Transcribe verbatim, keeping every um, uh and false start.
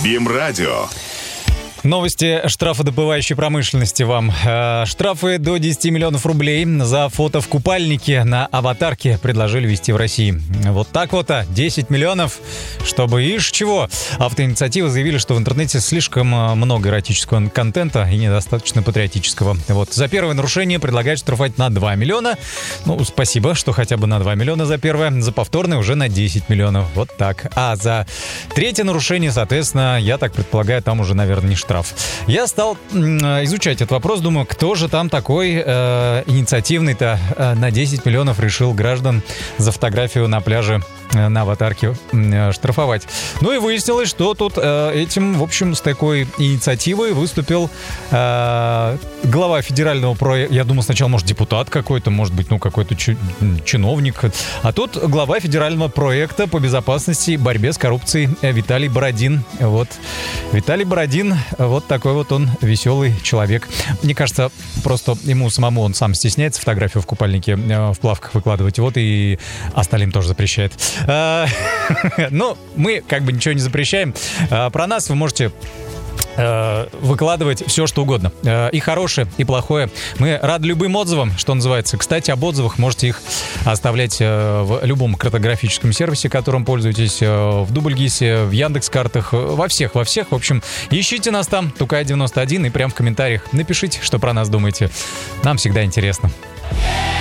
БИМ-радио. Новости штрафодобывающей промышленности вам. Штрафы до десять миллионов рублей за фото в купальнике на аватарке предложили ввести в России. Вот так вот, а десять миллионов, чтобы ишь чего. Автоинициативы заявили, что в интернете слишком много эротического контента и недостаточно патриотического. Вот. За первое нарушение предлагают штрафовать на два миллиона. Ну, спасибо, что хотя бы на два миллиона за первое. За повторное уже на десять миллионов. Вот так. А за третье нарушение, соответственно, я так предполагаю, там уже, наверное, не штраф. Я стал изучать этот вопрос, думаю, кто же там такой э, инициативный-то э, на десять миллионов решил граждан за фотографию на пляже э, на аватарке э, штрафовать. Ну и выяснилось, что тут э, этим, в общем, с такой инициативой выступил э, глава федерального проекта. Я думал сначала, может, депутат какой-то, может быть, ну, какой-то чи- чиновник. А тут глава федерального проекта по безопасности и борьбе с коррупцией Виталий Бородин. Вот. Виталий Бородин, вот такой вот он веселый человек. Мне кажется, просто ему самому, он сам стесняется фотографию в купальнике в плавках выкладывать. Вот и остальным тоже запрещает. Но мы как бы ничего не запрещаем. Про нас вы можете выкладывать все, что угодно. И хорошее, и плохое. Мы рады любым отзывам, что называется. Кстати, об отзывах можете их оставлять в любом картографическом сервисе, которым пользуетесь, в Дубльгисе, в Яндекс.Картах, во всех, во всех. В общем, ищите нас там, Тукай девяносто один, и прям в комментариях напишите, что про нас думаете. Нам всегда интересно.